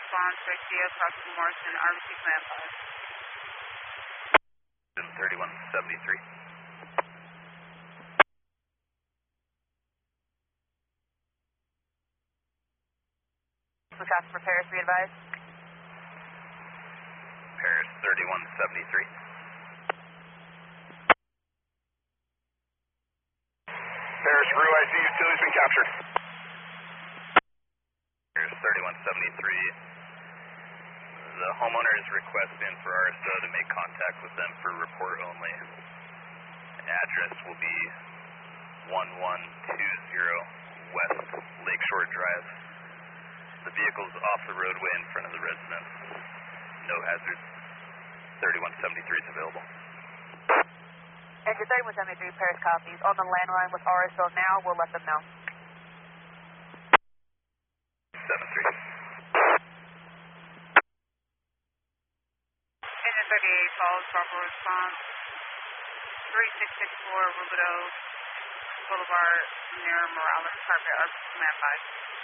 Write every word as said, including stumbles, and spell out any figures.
response, Garcia, Proxima Morrison, R B C Command five. thirty-one seventy-three. Wisconsin for Paris, be advised. Paris thirty-one seventy-three. Paris, Rue, I C utility's been captured. Paris thirty-one seventy-three. The homeowner is requesting for R S O to make contact with them for report only. The address will be one one two zero West Lakeshore Drive. The vehicle is off the roadway in front of the residence. No hazards. thirty-one seventy-three is available. Engine thirty-one seventy-three, Paris copies. On the landline with R S O now, we'll let them know. seven three. Engine thirty-eight follows proper response. three six six four Rubidoux Boulevard near Morales Carpet, R B C Command five.